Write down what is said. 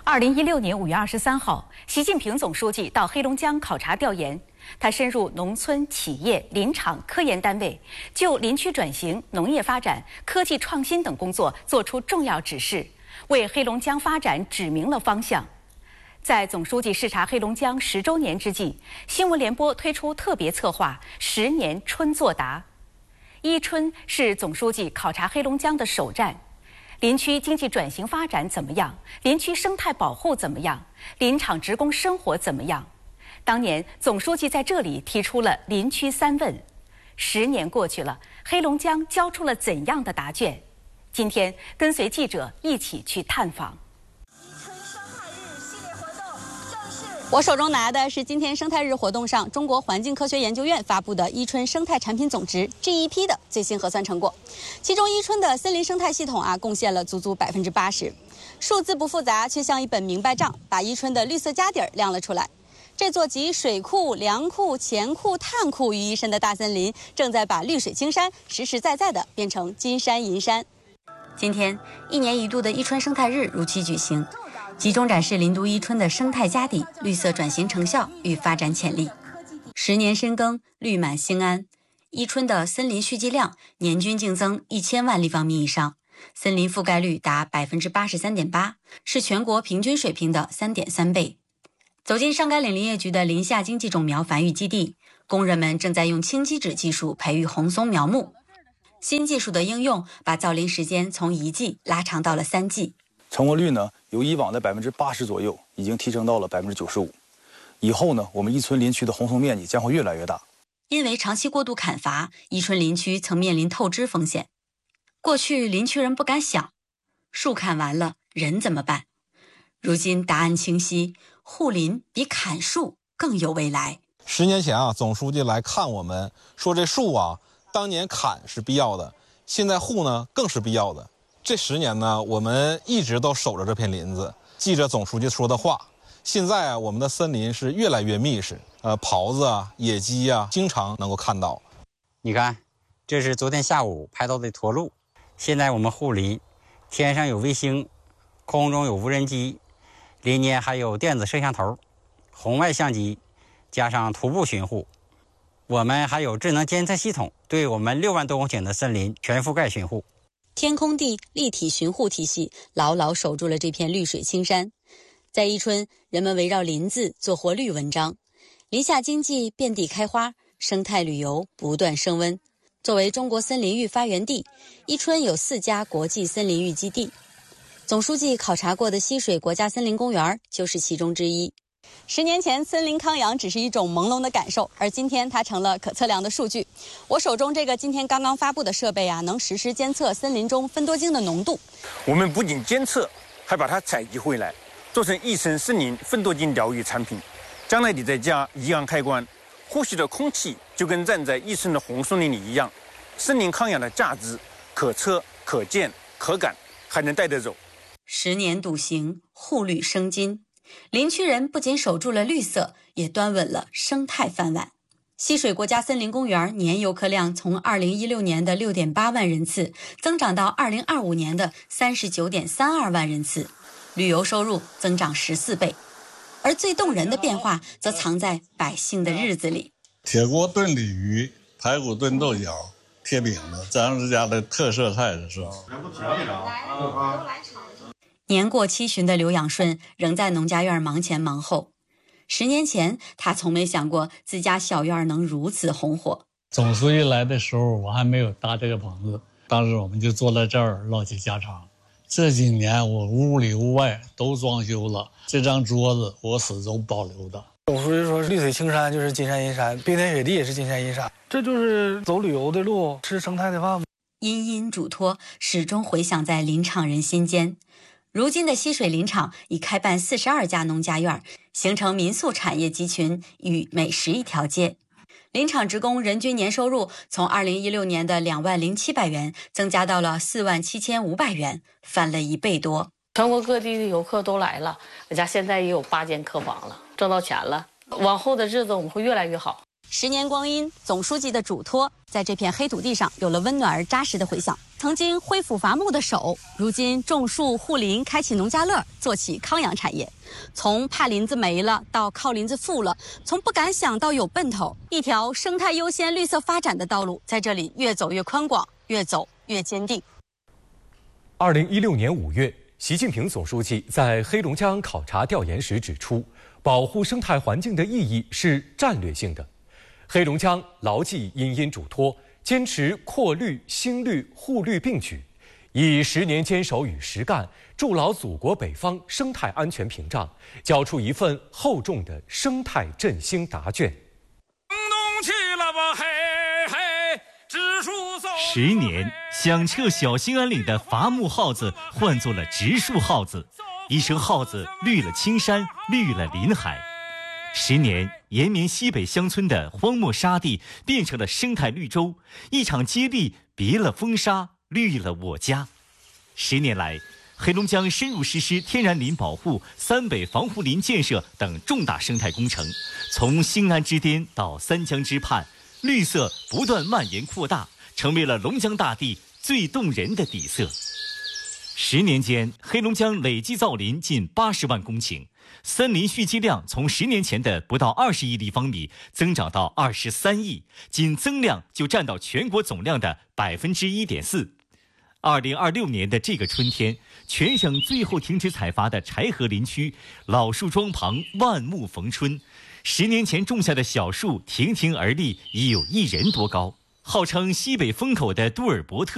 2016年5月23号，习近平总书记到黑龙江考察调研。他深入农村、企业、林场、科研单位，就林区转型、农业发展、科技创新等工作作出重要指示，为黑龙江发展指明了方向。在总书记视察黑龙江10周年之际，新闻联播推出特别策划“10年春作答”。伊春是总书记考察黑龙江的首站。林区经济转型发展怎么样？林区生态保护怎么样？林场职工生活怎么样？当年总书记在这里提出了林区3问。10年过去了，黑龙江交出了怎样的答卷？今天跟随记者一起去探访。 我手中拿的是今天生态日活动上中国环境科学研究院发布的伊春生态产品总值 GEP 的最新核算成果，其中伊春的森林生态系统贡献了足足80%。数字不复杂，却像一本明白账，把伊春的绿色家底儿亮了出来。这座集水库、粮库、钱库、碳库于一身的大森林，正在把绿水青山实实在在地变成金山银山。今天，1年1度的伊春生态日如期举行。集中展示林都伊春的生态家底、绿色转型成效与发展潜力。10年深耕，绿满兴安。伊春的森林蓄积量年均净增1000万立方米以上，森林覆盖率达83.8%，是全国平均水平的3.3倍。走进上甘岭林业局的林下经济种苗繁育基地，工人们正在用轻基质技术培育红松苗木。新技术的应用，把造林时间从1季拉长到了3季。 成活率呢，由以往的80%左右，已经提升到了95%。以后呢，我们伊春林区的红松面积将会越来越大。 因为长期过度砍伐，伊春林区曾面临透支风险。过去林区人不敢想，树砍完了，人怎么办？如今答案清晰，护林比砍树更有未来。 10年前总书记来看我们，说这树当年砍是必要的，现在护呢更是必要的。这10年呢，我们一直都守着这片林子，记着总书记说的话。现在我们的森林是越来越密实，狍子野鸡经常能够看到。 你看，这是昨天下午拍到的驼鹿。现在我们护林，天上有卫星，空中有无人机，林间还有电子摄像头、红外相机，加上徒步巡护。我们还有智能监测系统，对我们6万多公顷的森林全覆盖巡护。 天空地立体巡护体系牢牢守住了这片绿水青山。在伊春，人们围绕林子做活绿文章，林下经济遍地开花，生态旅游不断升温。作为中国森林浴发源地，伊春有4家国际森林浴基地。总书记考察过的溪水国家森林公园就是其中之一。10年前，森林康养只是一种朦胧的感受，而今天它成了可测量的数据。我手中这个今天刚刚发布的设备能实时监测森林中芬多精的浓度。 我们不仅监测，还把它采集回来，做成一升森林芬多精疗愈产品。将来你在家一按开关，呼吸的空气就跟站在伊春的红松林里一样。森林康养的价值可测、可见、可感，还能带得走。 10年笃行，护绿生金。林区人不仅守住了绿色，也端稳了生态饭碗。溪水国家森林公园年游客量从2016年的6.8万人次增长到2025年的39.32万人次，旅游收入增长14倍。而最动人的变化则藏在百姓的日子里。 铁锅炖鲤鱼，排骨炖豆角，贴饼子，咱们家的特色菜是吧？ 年过70旬的刘养顺仍在农家院忙前忙后。10年前，他从没想过自家小院能如此红火。 总书记来的时候，我还没有搭这个棚子，当时我们就坐在这儿唠起家常。这几年我屋里屋外都装修了，这张桌子我始终保留的。 总书记说绿水青山就是金山银山，冰天雪地也是金山银山，这就是走旅游的路，吃生态的饭。 殷殷嘱托始终回响在林场人心间。如今的溪水林场已开办42家农家院，形成民宿产业集群与美食一条街。林场职工人均年收入从2016年的20700元增加到了47500元，翻了1倍多。 全国各地的游客都来了，我家现在也有8间客房了，挣到钱了。往后的日子我们会越来越好。 10年光阴，总书记的嘱托在这片黑土地上有了温暖而扎实的回响。曾经挥斧伐木的手，如今种树护林，开启农家乐，做起康养产业。从怕林子没了到靠林子富了，从不敢想到有奔头，一条生态优先、绿色发展的道路在这里越走越宽广，越走越坚定。 2016年5月，习近平总书记在黑龙江考察调研时指出，保护生态环境的意义是战略性的。黑龙江牢记殷殷嘱托，坚持扩绿、兴绿、护绿并举，以10年坚守与实干，筑牢祖国北方生态安全屏障，交出一份厚重的生态振兴答卷。 10年，响彻小兴安岭的伐木号子换作了植树号子，一声号子绿了青山，绿了林海。10年，延绵西北乡村的荒漠沙地变成了生态绿洲，一场接力别了风沙，绿了我家。10年来，黑龙江深入实施天然林保护、三北防护林建设等重大生态工程，从兴安之巅到三江之畔，绿色不断蔓延扩大，成为了龙江大地最动人的底色。10年间，黑龙江累计造林近80万公顷，森林蓄积量从10年前的不到20亿立方米增长到23亿，仅增量就占到全国总量的1.4%。2026年的这个春天，全省最后停止采伐的柴河林区，老树桩旁万木逢春，10年前种下的小树亭亭而立，已有1人多高。号称西北风口的杜尔伯特